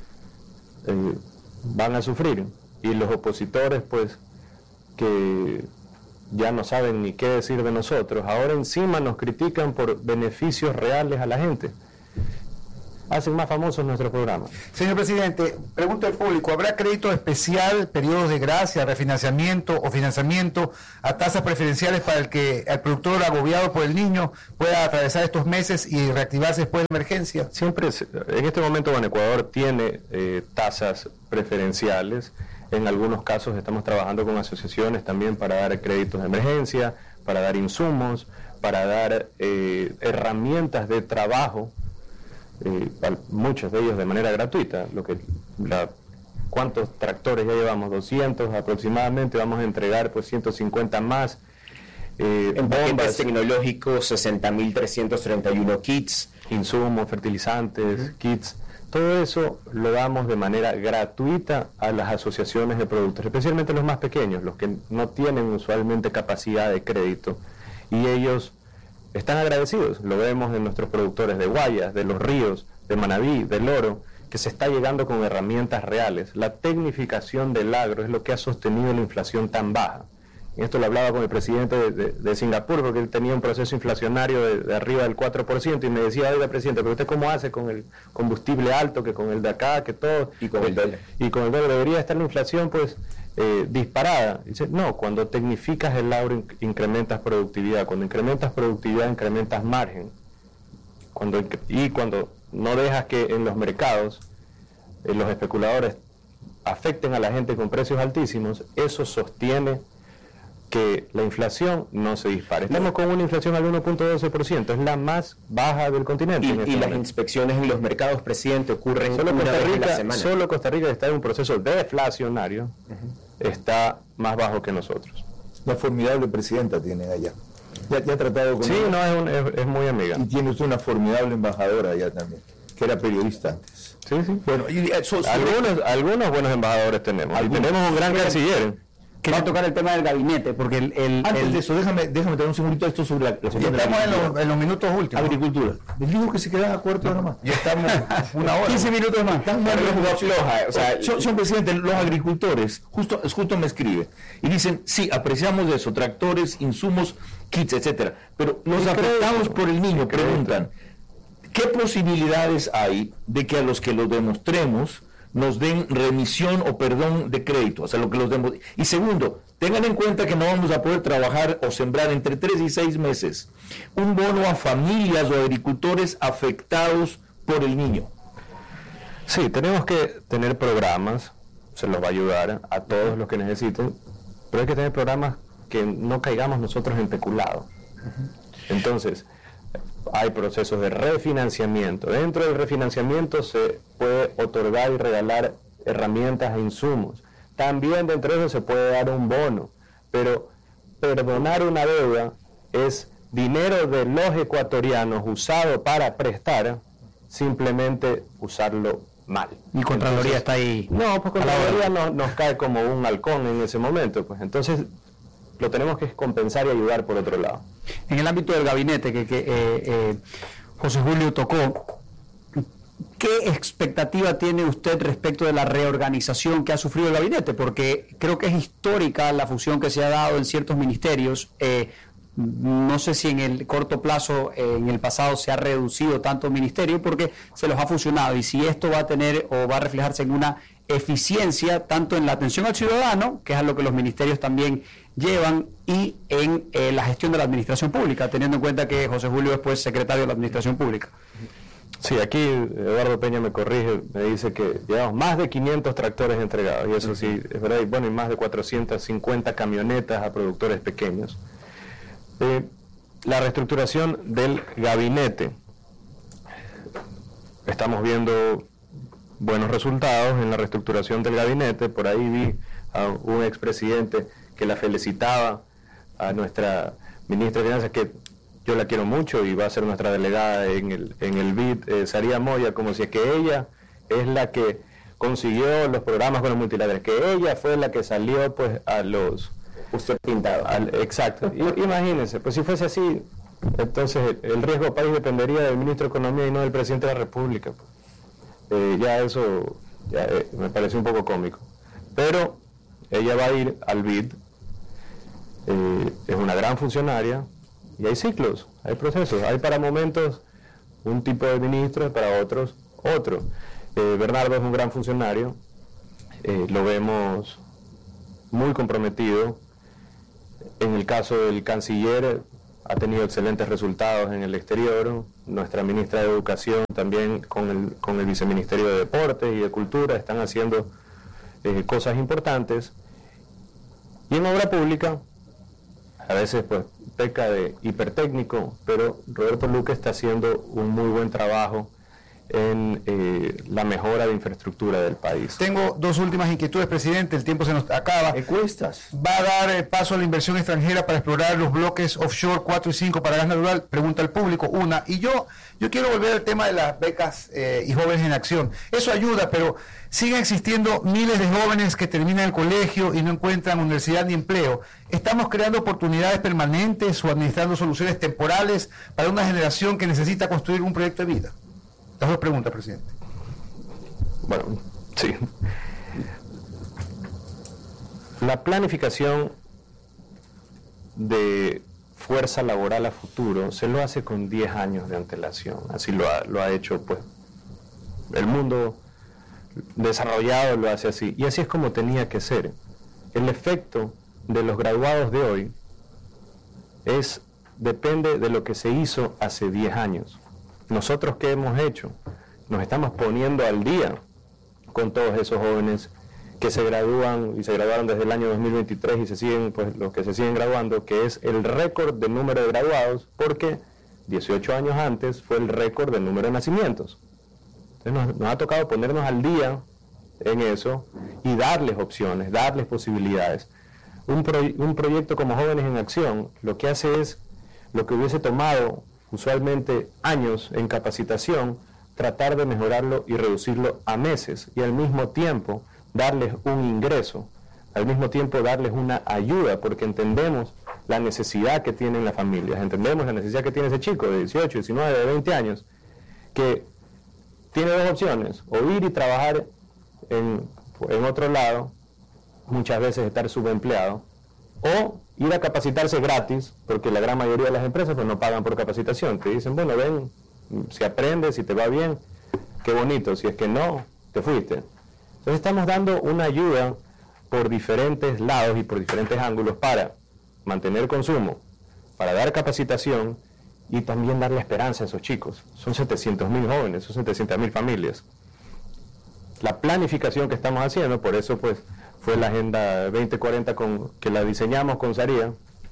A: van a sufrir, y los opositores pues que ya no saben ni qué decir de nosotros, ahora encima nos critican por beneficios reales a la gente. Hacen más famosos nuestros programas.
C: Señor presidente, pregunta al público, ¿habrá crédito especial, periodos de gracia, refinanciamiento o financiamiento a tasas preferenciales para el que el productor agobiado por el niño pueda atravesar estos meses y reactivarse después de emergencia?
A: Siempre, en este momento Banecuador tiene tasas preferenciales. En algunos casos estamos trabajando con asociaciones también para dar créditos de emergencia, para dar insumos, para dar herramientas de trabajo, muchos de ellos de manera gratuita. ¿Cuántos tractores ya llevamos? 200 aproximadamente, vamos a entregar pues 150 más.
D: En paquetes tecnológicos, 60.331 kits.
A: Insumos, fertilizantes, kits. Todo eso lo damos de manera gratuita a las asociaciones de productores, especialmente los más pequeños, los que no tienen usualmente capacidad de crédito, y ellos están agradecidos. Lo vemos en nuestros productores de Guayas, de Los Ríos, de Manabí, del Oro, que se está llegando con herramientas reales. La tecnificación del agro es lo que ha sostenido la inflación tan baja. Y esto lo hablaba con el presidente de Singapur, porque él tenía un proceso inflacionario de arriba del 4%, y me decía, oiga, presidente, pero usted cómo hace con el combustible alto, que con el de acá, que todo,
D: y con el dólar.
A: Y con el dólar debería estar la inflación pues disparada. Dice, no, cuando tecnificas el agro incrementas productividad, cuando incrementas productividad incrementas margen, cuando no dejas que en los mercados los especuladores afecten a la gente con precios altísimos, eso sostiene que la inflación no se dispare. Estamos con una inflación al 1.12%, es la más baja del continente.
D: Y las inspecciones en los mercados, presidente, ocurren
A: solo
D: una
A: Costa
D: vez
A: Rica,
D: a la semana.
A: Solo Costa Rica, que está en un proceso deflacionario, está más bajo que nosotros.
B: Una formidable presidenta tienen allá. Ya ha tratado con
A: sí,
B: ella.
A: No, es muy amiga.
B: Y tiene usted una formidable embajadora allá también, que era periodista antes.
A: Sí.
B: Bueno,
A: algunos buenos embajadores tenemos. Y tenemos un gran canciller.
E: Quería tocar el tema del gabinete, porque
B: antes de eso, déjame tener un segundito esto sobre la
C: estamos en los minutos últimos.
B: Agricultura. Les digo que se quedan a cuarto hora más.
C: Ya estamos una hora.
E: 15 minutos más.
B: Son presidente, los agricultores, justo me escribe, y dicen, sí, apreciamos eso, tractores, insumos, kits, etcétera, pero los afectados por el niño preguntan, ¿qué posibilidades hay de que a los que lo demostremos nos den remisión o perdón de crédito? O sea, lo que los demos. Y segundo, tengan en cuenta que no vamos a poder trabajar o sembrar entre 3 y 6 meses. Un bono a familias o agricultores afectados por el niño.
A: Sí, tenemos que tener programas, se los va a ayudar a todos los que necesiten, pero hay que tener programas que no caigamos nosotros en peculado. Entonces, hay procesos de refinanciamiento. Dentro del refinanciamiento se puede otorgar y regalar herramientas e insumos. También dentro de eso se puede dar un bono, pero perdonar una deuda es dinero de los ecuatorianos usado para prestar, simplemente usarlo mal.
E: Y Contraloría está ahí.
A: No, pues Contraloría nos cae como un halcón en ese momento, pues entonces lo tenemos que compensar y ayudar por otro lado.
E: En el ámbito del gabinete que José Julio tocó, ¿qué expectativa tiene usted respecto de la reorganización que ha sufrido el gabinete? Porque creo que es histórica la fusión que se ha dado en ciertos ministerios. No sé si en el corto plazo, en el pasado, se ha reducido tanto ministerio porque se los ha fusionado, y si esto va a tener o va a reflejarse en una eficiencia tanto en la atención al ciudadano, que es a lo que los ministerios también llevan, y en la gestión de la administración pública, teniendo en cuenta que José Julio es pues secretario de la administración pública.
A: Sí, aquí Eduardo Peña me corrige, me dice que llevamos más de 500 tractores entregados, y eso sí, es verdad, y bueno, y más de 450 camionetas a productores pequeños. La reestructuración del gabinete, estamos viendo buenos resultados en la reestructuración del gabinete. Por ahí vi a un expresidente que la felicitaba a nuestra ministra de Finanzas, que yo la quiero mucho y va a ser nuestra delegada en el BID, Saría Moya, como si es que ella es la que consiguió los programas con los multilaterales, que ella fue la que salió pues a los...
D: Usted pintado.
A: Exacto. Imagínense, pues si fuese así, entonces el riesgo del país dependería del ministro de Economía y no del presidente de la República. Ya eso me parece un poco cómico. Pero ella va a ir al BID, es una gran funcionaria, y hay ciclos, hay procesos, hay para momentos un tipo de ministro, para otros otro. Bernardo es un gran funcionario, lo vemos muy comprometido. En el caso del canciller, ha tenido excelentes resultados en el exterior. Nuestra ministra de Educación también con el viceministerio de Deportes y de Cultura están haciendo cosas importantes. Y en obra pública, a veces pues peca de hipertécnico, pero Roberto Luque está haciendo un muy buen trabajo en la mejora de infraestructura del país.
C: Tengo dos últimas inquietudes, presidente, el tiempo se nos acaba.
B: Encuestas.
C: ¿Va a dar paso a la inversión extranjera para explorar los bloques offshore 4 y 5 para gas natural? Pregunta al público, una. Y yo quiero volver al tema de las becas y jóvenes en acción. Eso ayuda, pero siguen existiendo miles de jóvenes que terminan el colegio y no encuentran universidad ni empleo. ¿Estamos creando oportunidades permanentes o administrando soluciones temporales para una generación que necesita construir un proyecto de vida? Las dos preguntas, presidente.
A: Bueno, sí. La planificación de fuerza laboral a futuro se lo hace con 10 años de antelación. Así lo ha hecho pues el mundo desarrollado, lo hace así. Y así es como tenía que ser. El efecto de los graduados de hoy depende de lo que se hizo hace 10 años. Nosotros, ¿qué hemos hecho? Nos estamos poniendo al día con todos esos jóvenes que se gradúan y se graduaron desde el año 2023 y se siguen, pues los que se siguen graduando, que es el récord de número de graduados, porque 18 años antes fue el récord del número de nacimientos. Entonces nos ha tocado ponernos al día en eso y darles opciones, darles posibilidades. Un proyecto como Jóvenes en Acción lo que hace es lo que hubiese tomado usualmente años en capacitación, tratar de mejorarlo y reducirlo a meses y al mismo tiempo darles un ingreso, al mismo tiempo darles una ayuda, porque entendemos la necesidad que tienen las familias, entendemos la necesidad que tiene ese chico de 18, 19, de 20 años, que tiene dos opciones, o ir y trabajar en otro lado, muchas veces estar subempleado, o ir a capacitarse gratis, porque la gran mayoría de las empresas pues no pagan por capacitación, te dicen, bueno, ven, si aprendes, si te va bien, qué bonito, si es que no, te fuiste. Entonces estamos dando una ayuda por diferentes lados y por diferentes ángulos para mantener consumo, para dar capacitación y también darle esperanza a esos chicos. Son 700.000 jóvenes, son 700.000 familias. La planificación que estamos haciendo, por eso pues fue la Agenda 2040 que la diseñamos con Saría,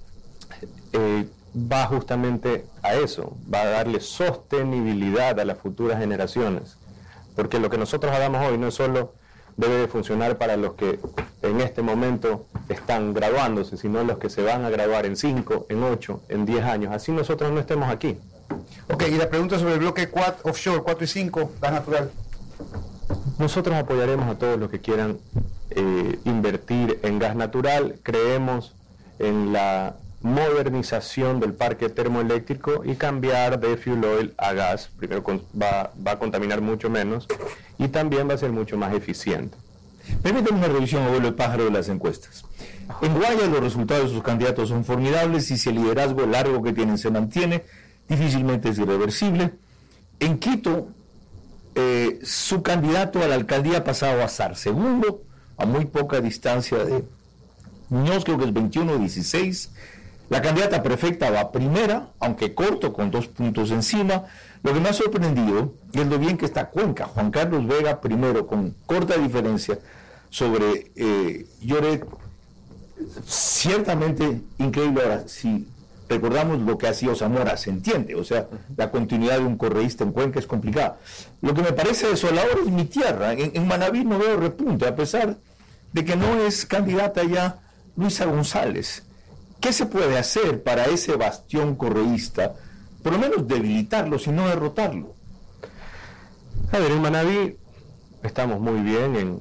A: va justamente a eso, va a darle sostenibilidad a las futuras generaciones, porque lo que nosotros hagamos hoy no solo debe de funcionar para los que en este momento están graduándose, sino los que se van a graduar en 5, en 8, en 10 años, así nosotros no estemos aquí.
C: Ok, y la pregunta sobre el bloque offshore 4 y 5, gas natural.
A: Nosotros apoyaremos a todos los que quieran invertir en gas natural. Creemos en la modernización del parque termoeléctrico y cambiar de fuel oil a gas. Primero va a contaminar mucho menos y también va a ser mucho más eficiente.
B: Permítame una revisión a vuelo de pájaro de las encuestas. En Guaya los resultados de sus candidatos son formidables y si el liderazgo largo que tienen se mantiene, difícilmente es irreversible. En Quito, su candidato a la alcaldía ha pasado a estar segundo, a muy poca distancia de Muñoz, creo que es 21-16. La candidata prefecta va primera, aunque corto, con 2 puntos encima. Lo que me ha sorprendido es lo bien que está Cuenca. Juan Carlos Vega primero, con corta diferencia sobre Lloret. Ciertamente increíble. Ahora, si recordamos lo que hacía Zamora, se entiende, o sea, la continuidad de un correísta en Cuenca es complicada. Lo que me parece desolador es mi tierra. En Manabí no veo repunte, a pesar de que no es candidata ya Luisa González. ¿Qué se puede hacer para ese bastión correísta por lo menos debilitarlo, si no derrotarlo.
A: A ver, en Manabí estamos muy bien en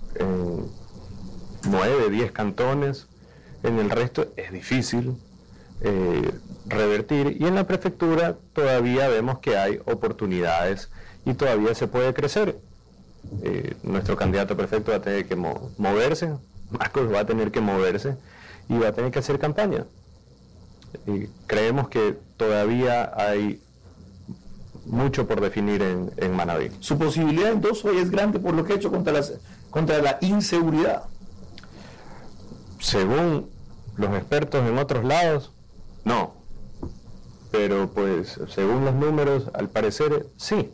A: 9, 10 cantones, en el resto es difícil revertir, y en la prefectura todavía vemos que hay oportunidades y todavía se puede crecer. Nuestro candidato prefecto va a tener que moverse, Marcos va a tener que moverse y va a tener que hacer campaña. Y creemos que todavía hay mucho por definir en Manabí.
B: Su posibilidad en Dosso es grande por lo que ha hecho contra la inseguridad.
A: Según los expertos en otros lados, no. Pero pues según los números, al parecer, sí.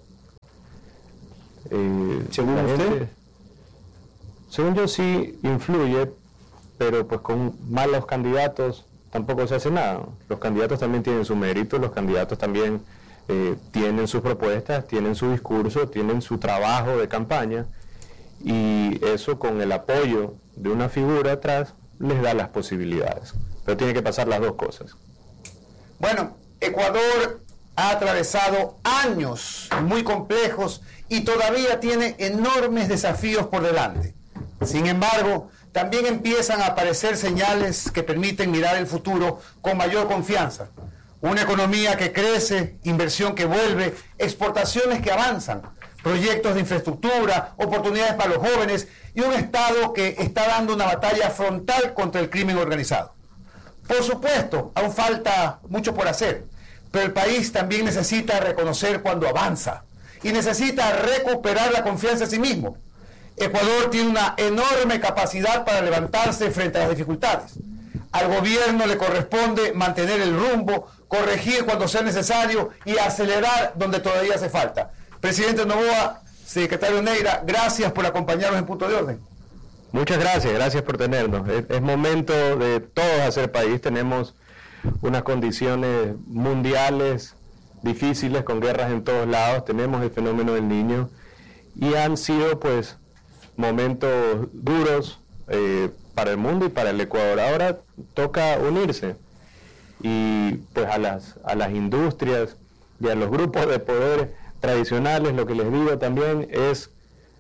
B: ¿Según usted?
A: Según yo sí influye, pero pues con malos candidatos tampoco se hace nada. Los candidatos también tienen su mérito, los candidatos también tienen sus propuestas, tienen su discurso, tienen su trabajo de campaña, y eso con el apoyo de una figura atrás les da las posibilidades. Pero tiene que pasar las dos cosas.
C: Bueno, Ecuador ha atravesado años muy complejos y todavía tiene enormes desafíos por delante. Sin embargo, también empiezan a aparecer señales que permiten mirar el futuro con mayor confianza. Una economía que crece, inversión que vuelve, exportaciones que avanzan, proyectos de infraestructura, oportunidades para los jóvenes y un Estado que está dando una batalla frontal contra el crimen organizado. Por supuesto, aún falta mucho por hacer, pero el país también necesita reconocer cuando avanza y necesita recuperar la confianza en sí mismo. Ecuador tiene una enorme capacidad para levantarse frente a las dificultades. Al gobierno le corresponde mantener el rumbo, corregir cuando sea necesario y acelerar donde todavía hace falta. Presidente Noboa, secretario Neira, gracias por acompañarnos en Punto de Orden.
A: Muchas gracias, gracias por tenernos. Es momento de todos hacer país. Tenemos unas condiciones mundiales difíciles, con guerras en todos lados. Tenemos el fenómeno del Niño y han sido pues momentos duros para el mundo y para el Ecuador. Ahora toca unirse y pues a las industrias y a los grupos de poder tradicionales, lo que les digo también es: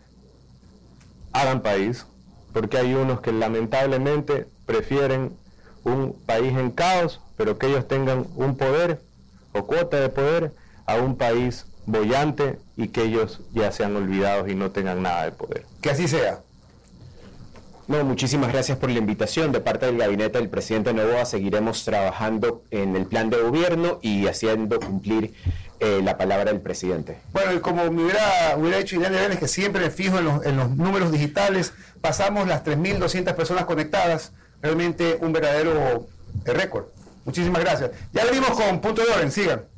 A: hagan país, porque hay unos que lamentablemente prefieren un país en caos, pero que ellos tengan un poder o cuota de poder, a un país boyante y que ellos ya sean olvidados y no tengan nada de poder.
C: Que así sea.
D: No, muchísimas gracias por la invitación. De parte del gabinete del presidente Noboa seguiremos trabajando en el plan de gobierno y haciendo cumplir la palabra del presidente.
C: Bueno, y como me hubiera dicho Irene Vélez, que siempre me fijo en los números digitales, pasamos las 3.200 personas conectadas, realmente un verdadero récord. Muchísimas gracias. Ya venimos con Punto de Orden, sigan.